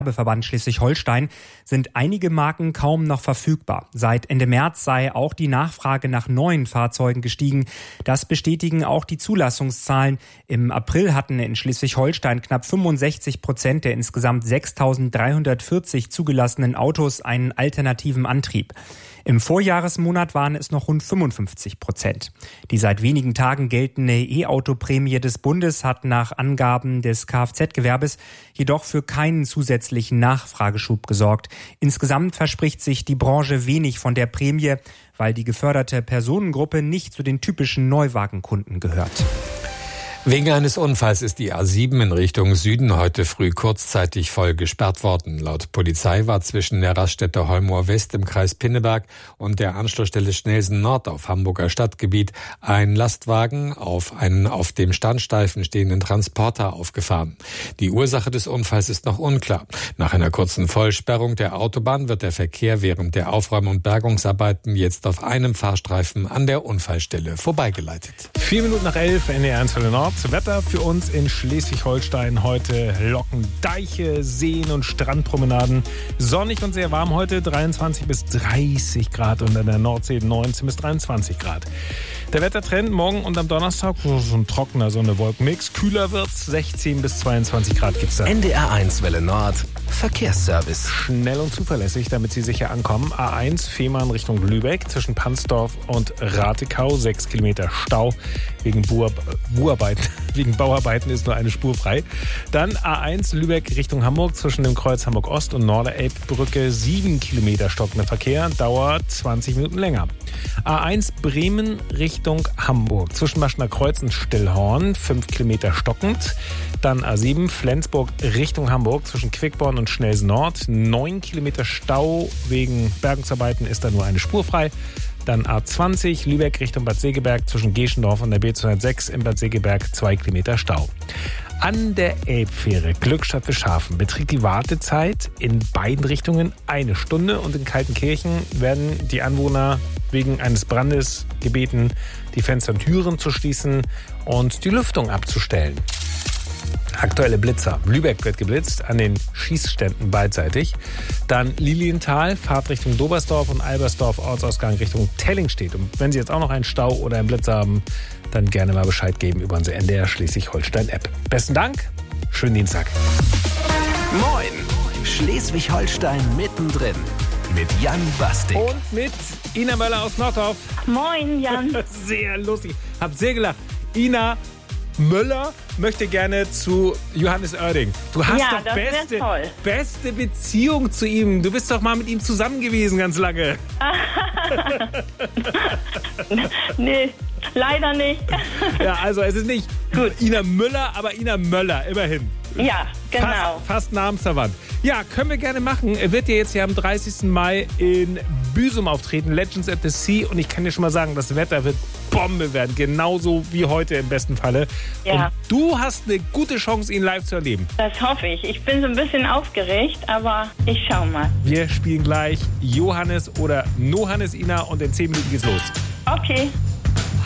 Verband Schleswig-Holstein sind einige Marken kaum noch verfügbar. Seit Ende März sei auch die Nachfrage nach neuen Fahrzeugen gestiegen. Das bestätigen auch die Zulassungszahlen. Im April hatten in Schleswig-Holstein knapp 65% der insgesamt 6.340 zugelassenen Autos einen alternativen Antrieb. Im Vorjahresmonat waren es noch rund 55%. Die seit wenigen Tagen geltende E-Auto-Prämie des Bundes hat nach Angaben des Kfz-Gewerbes jedoch für keinen zusätzlichen Nachfrageschub gesorgt. Insgesamt verspricht sich die Branche wenig von der Prämie, weil die geförderte Personengruppe nicht zu den typischen Neuwagenkunden gehört. Wegen eines Unfalls ist die A7 in Richtung Süden heute früh kurzzeitig voll gesperrt worden. Laut Polizei war zwischen der Raststätte Holmoor West im Kreis Pinneberg und der Anschlussstelle Schnelsen Nord auf Hamburger Stadtgebiet ein Lastwagen auf einen auf dem Standstreifen stehenden Transporter aufgefahren. Die Ursache des Unfalls ist noch unklar. Nach einer kurzen Vollsperrung der Autobahn wird der Verkehr während der Aufräum- und Bergungsarbeiten jetzt auf einem Fahrstreifen an der Unfallstelle vorbeigeleitet. 11:04, NDR 1 Welle Nord. Wetter für uns in Schleswig-Holstein heute: Locken, Deiche, Seen und Strandpromenaden. Sonnig und sehr warm heute, 23 bis 30 Grad und an der Nordsee 19 bis 23 Grad. Der Wettertrend morgen und am Donnerstag, so ein trockener Sonne-Wolken-Mix. Kühler wird's, 16 bis 22 Grad gibt's da. NDR 1 Welle Nord, Verkehrsservice. Schnell und zuverlässig, damit Sie sicher ankommen. A1 Fehmarn Richtung Lübeck zwischen Pansdorf und Ratekau, 6 Kilometer Stau. Wegen Bauarbeiten ist nur eine Spur frei. Dann A1 Lübeck Richtung Hamburg zwischen dem Kreuz Hamburg Ost und Norderelbbrücke, 7 Kilometer stockender Verkehr, dauert 20 Minuten länger. A1 Bremen Richtung Hamburg zwischen Maschner Kreuz und Stillhorn, 5 Kilometer stockend. Dann A7 Flensburg Richtung Hamburg zwischen Quickborn und Schnelsen Nord, 9 Kilometer Stau. Wegen Bergungsarbeiten ist da nur eine Spur frei. Dann A20 Lübeck Richtung Bad Segeberg zwischen Geschendorf und der B206 in Bad Segeberg, 2 Kilometer Stau. An der Elbfähre Glückstadt Bischhafen beträgt die Wartezeit in beiden Richtungen 1 Stunde und in Kaltenkirchen werden die Anwohner wegen eines Brandes gebeten, die Fenster und Türen zu schließen und die Lüftung abzustellen. Aktuelle Blitzer. Lübeck wird geblitzt, an den Schießständen beidseitig. Dann Lilienthal, Fahrt Richtung Dobersdorf und Albersdorf, Ortsausgang Richtung Tellingstedt. Und wenn Sie jetzt auch noch einen Stau oder einen Blitzer haben, dann gerne mal Bescheid geben über unsere NDR Schleswig-Holstein-App. Besten Dank, schönen Dienstag. Moin, Schleswig-Holstein mittendrin mit Jan Bastik. Und mit Ina Möller aus Nordorf. Moin, Jan. Sehr lustig, hab sehr gelacht. Ina Möller möchte gerne zu Johannes Oerding. Du hast doch beste Beziehung zu ihm. Du bist doch mal mit ihm zusammen gewesen ganz lange. Nee, leider nicht. Ja, also es ist nicht Gut. Ina Müller, aber Ina Möller, immerhin. Ja, genau. Fast namensverwandt. Ja, können wir gerne machen. Er wird ja jetzt hier am 30. Mai in Büsum auftreten, Legends at the Sea. Und ich kann dir schon mal sagen, das Wetter wird Bombe werden. Genauso wie heute im besten Falle. Ja. Und du hast eine gute Chance, ihn live zu erleben. Das hoffe ich. Ich bin so ein bisschen aufgeregt, aber ich schau mal. Wir spielen gleich Johannes oder Nohannes, Ina, und in 10 Minuten geht's los. Okay.